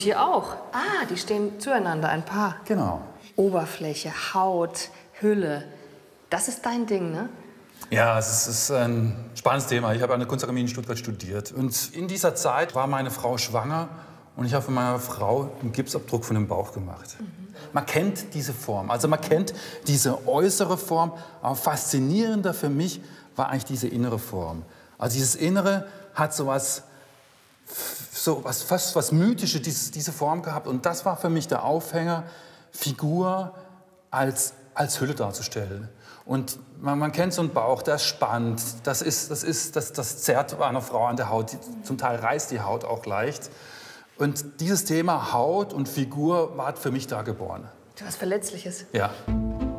Hier auch. Ah, die stehen zueinander, ein Paar. Genau. Oberfläche, Haut, Hülle. Das ist dein Ding, ne? Ja, es ist ein spannendes Thema. Ich habe an der Kunstakademie in Stuttgart studiert. Und in dieser Zeit war meine Frau schwanger und ich habe von meiner Frau einen Gipsabdruck von dem Bauch gemacht. Man kennt diese Form, also man kennt diese äußere Form, aber faszinierender für mich war eigentlich diese innere Form. Also dieses Innere hat fast was Mythisches, diese Form gehabt. Und das war für mich der Aufhänger, Figur als Hülle darzustellen. Und man kennt so einen Bauch, der ist spannend, das zerrt bei einer Frau an der Haut, zum Teil reißt die Haut auch leicht. Und dieses Thema Haut und Figur war für mich da geboren. Du hast Verletzliches. Ja.